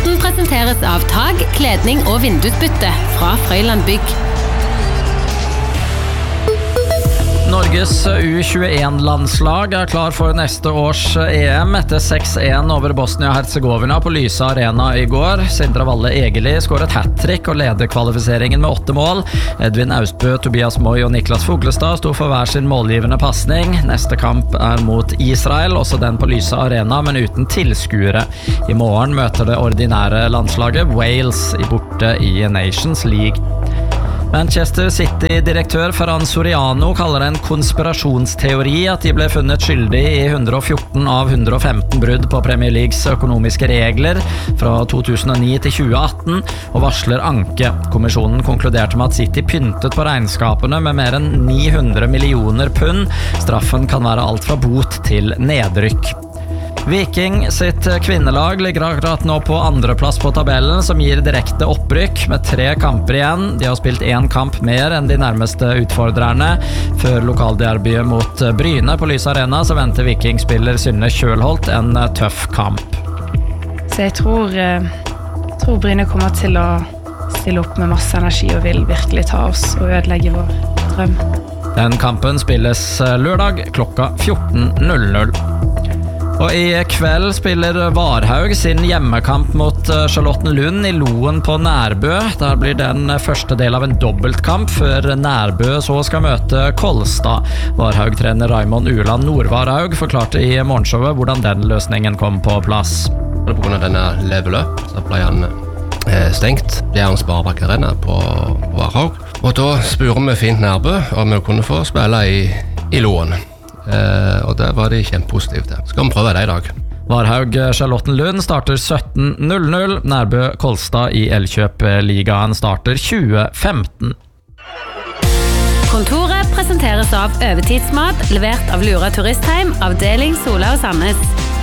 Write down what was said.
Sporten presenteres av tag, kledning og vindusbytte fra Frøyland Bygg. Norges U21-landslag klar for neste års EM etter 6-1 over Bosnia-Herzegovina på Lysa Arena i går. Sindre Valle Egeli skåret hat-trick og leder kvalifiseringen med 8 mål. Edvin Austbø, Tobias Moy og Niklas Foglestad sto for hver sin målgivende passning. Neste kamp mot Israel, også den på Lysa Arena, men uten tilskuere. I morgen møter det ordinære landslaget Wales borte i Nations League. Manchester City-direktør Ferran Soriano kaller det en konspirasjonsteori at de ble funnet skyldig i 114 av 115 brudd på Premier Leagues økonomiske regler fra 2009 til 2018, og varsler anke. Kommisjonen konkluderte med at City pyntet på regnskapene med mer enn 900 millioner pund. Straffen kan være alt fra bot til nedrykk. Viking sitt kvinnelag ligger akkurat nå på andreplass på tabellen, som gir direkte opprykk med 3 kamper igjen. De har spilt 1 kamp mer enn de nærmeste utfordrerne. Før lokalderbyet mot Bryne på Lysa Arena så venter Viking-spiller Synne Kjølholt en tøff kamp. Så jeg tror Bryne kommer til å stille opp med masse energi og vil virkelig ta oss og ødelegge vår drøm. Den kampen spilles lørdag klokka 14:00. Og i kveld spiller Varhaug sin hjemmekamp mot Charlottenlund i Loen på Nærbø. Der blir den første del av en dobbeltkamp før Nærbø så skal møte Kolstad. Varhaug-trener Raimond Uland Nordvarhaug forklarte i morgenshowet hvordan den løsningen kom på plass. På grunn av denne level up så ble han stengt. Det er en sparebankarena på Varhaug. Og da spurte vi fint Nærbø om vi kunne få spille i Loen. Og det var de kjempepositivt. Skal vi prøve det i dag. Varhaug Charlottenlund starter 17:00. Nærbø Kolstad i Elkjøp-ligaen starter 2015. Kontoret presenteres av Øvertidsmat, levert av Lura Turistheim, avdeling Sola og Sandnes.